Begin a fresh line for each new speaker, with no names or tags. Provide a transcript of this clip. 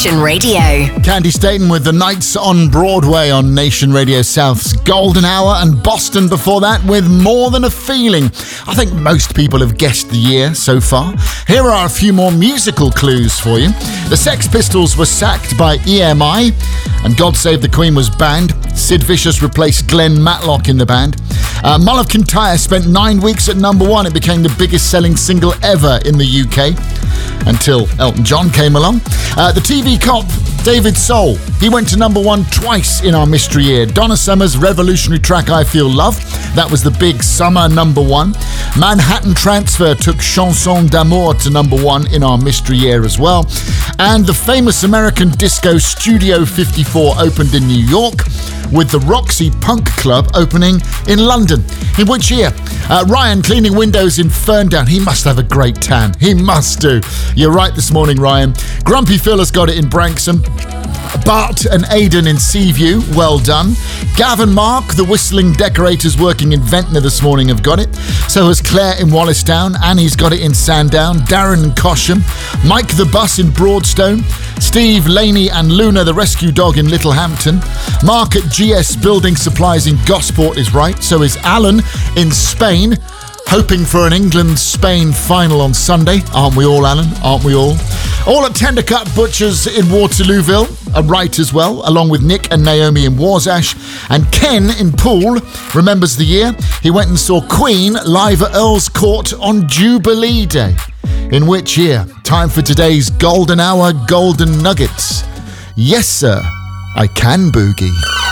Nation Radio.
Candy Staten with The Nights on Broadway on Nation Radio South's Golden Hour, and Boston before that with More Than a Feeling. I think most people have guessed the year so far. Here are a few more musical clues for you. The Sex Pistols were sacked by EMI, and God Save the Queen was banned. Sid Vicious replaced Glenn Matlock in the band. Mull of Kintyre spent 9 weeks at number one. It became the biggest selling single ever in the UK until Elton John came along. The TV cop David Soul, he went to number one twice in our mystery year. Donna Summer's revolutionary track I Feel Love, that was the big summer number one. Manhattan Transfer took Chanson d'Amour to number one in our mystery year as well. And the famous American disco Studio 54 opened in New York, with the Roxy Punk Club opening in London. In which year? Ryan cleaning windows in Ferndown. He must have a great tan. He must do. You're right this morning, Ryan. Grumpy Phil has got it in Branksome. Bart and Aidan in Seaview, well done. Gav and Mark, the whistling decorators working in Ventnor this morning, have got it. So has Claire in Wallistown. Annie's got it in Sandown. Darren in Cosham. Mike the bus in Broadstone. Steve, Laney and Luna, the rescue dog in Littlehampton. Mark at GS Building Supplies in Gosport is right. So is Alan in Spain, hoping for an England-Spain final on Sunday. Aren't we all, Alan? Aren't we all? All at Tendercut Butchers in Waterlooville are right as well, along with Nick and Naomi in Warsash. And Ken in Poole remembers the year. He went and saw Queen live at Earl's Court on Jubilee Day. In which year? Time for today's Golden Hour Golden Nuggets. Yes, sir, I can boogie.